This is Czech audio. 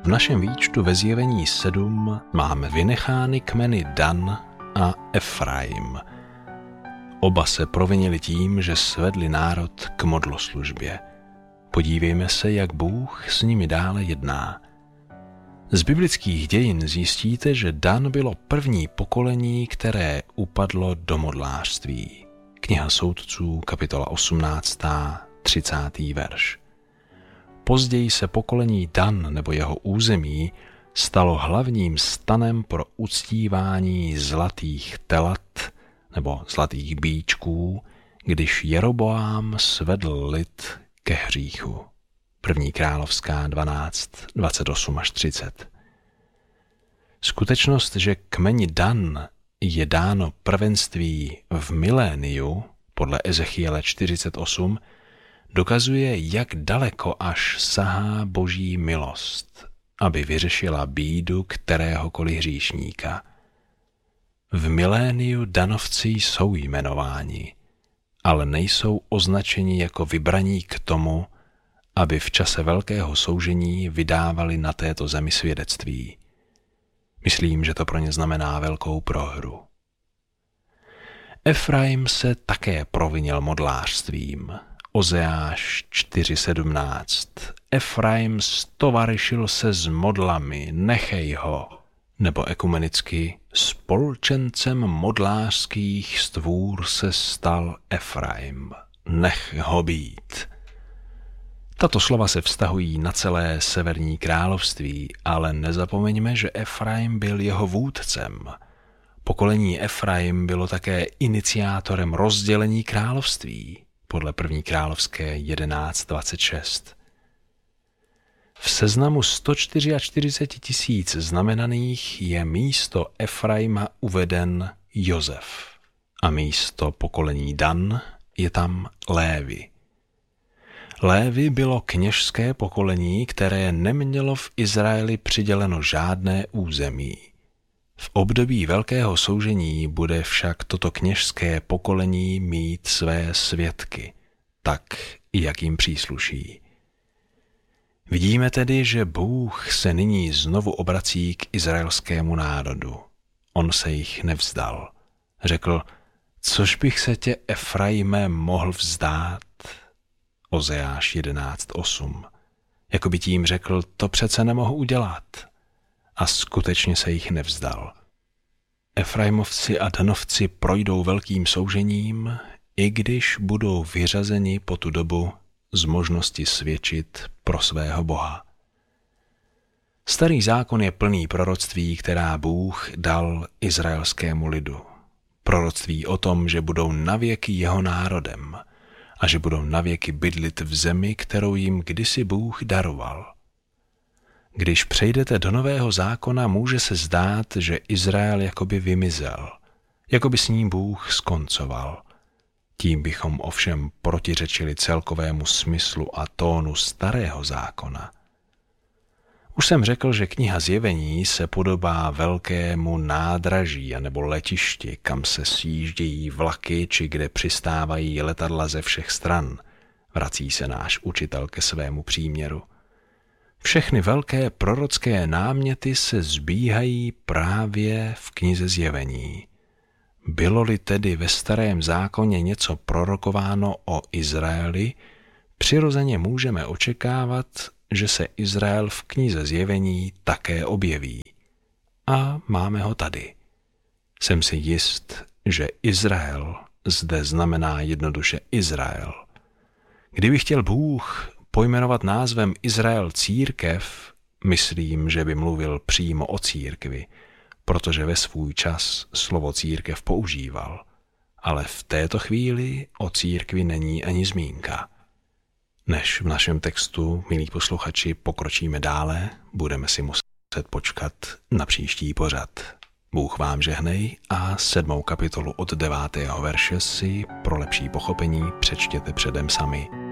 V našem výčtu ve Zjevení 7 máme vynechány kmeny Dan a Efraim. Oba se provinili tím, že svedli národ k modloslužbě. Podívejme se, jak Bůh s nimi dále jedná. Z biblických dějin zjistíte, že Dan bylo první pokolení, které upadlo do modlářství. Kniha Soudců, kapitola 18, 30. verš. Později se pokolení Dan nebo jeho území stalo hlavním stanem pro uctívání zlatých telat nebo zlatých býčků, když Jeroboám svedl lid ke hříchu. 1. královská 12, 28 až 30. Skutečnost, že kmeni Dan je dáno prvenství v miléniu, podle Ezechiele 48, dokazuje, jak daleko až sahá Boží milost, aby vyřešila bídu kteréhokoliv hříšníka. V miléniu Danovci jsou jmenováni, ale nejsou označeni jako vybraní k tomu, aby v čase velkého soužení vydávali na této zemi svědectví. Myslím, že to pro ně znamená velkou prohru. Efraim se také provinil modlářstvím. Ozeáš 4.17. Efraim stovaryšil se s modlami, nechej ho. Nebo ekumenicky, spolčencem modlářských stvůr se stal Efraim. Nech ho být. Tato slova se vztahují na celé severní království, ale nezapomeňme, že Efraim byl jeho vůdcem. Pokolení Efraim bylo také iniciátorem rozdělení království, podle 1. královské 11.26. V seznamu 144 000 znamenaných je místo Efraima uveden Josef a místo pokolení Dan je tam Lévi. Lévi bylo kněžské pokolení, které nemělo v Izraeli přiděleno žádné území. V období velkého soužení bude však toto kněžské pokolení mít své svědky, tak jak jim přísluší. Vidíme tedy, že Bůh se nyní znovu obrací k izraelskému národu. On se jich nevzdal. Řekl, což bych se tě, Efraime, mohl vzdát? Ozeáš 11.8. Jakoby tím řekl, to přece nemohu udělat. A skutečně se jich nevzdal. Efraimovci a Danovci projdou velkým soužením, i když budou vyřazeni po tu dobu z možnosti svědčit pro svého Boha. Starý zákon je plný proroctví, která Bůh dal izraelskému lidu. Proroctví o tom, že budou navěky jeho národem a že budou navěky bydlit v zemi, kterou jim kdysi Bůh daroval. Když přejdete do Nového zákona, může se zdát, že Izrael jakoby vymizel, jakoby s ním Bůh skoncoval. Tím bychom ovšem protiřečili celkovému smyslu a tónu Starého zákona. Už jsem řekl, že kniha Zjevení se podobá velkému nádraží anebo letišti, kam se sjíždějí vlaky či kde přistávají letadla ze všech stran. Vrací se náš učitel ke svému příměru. Všechny velké prorocké náměty se zbíhají právě v knize Zjevení. Bylo-li tedy ve Starém zákoně něco prorokováno o Izraeli, přirozeně můžeme očekávat, že se Izrael v knize Zjevení také objeví. A máme ho tady. Jsem si jist, že Izrael zde znamená jednoduše Izrael. Kdyby chtěl Bůh pojmenovat názvem Izrael církev, myslím, že by mluvil přímo o církvi, protože ve svůj čas slovo církev používal. Ale v této chvíli o církvi není ani zmínka. Než v našem textu, milí posluchači, pokročíme dále, budeme si muset počkat na příští pořad. Bůh vám žehnej a 7. kapitolu od 9. verše si pro lepší pochopení přečtěte předem sami.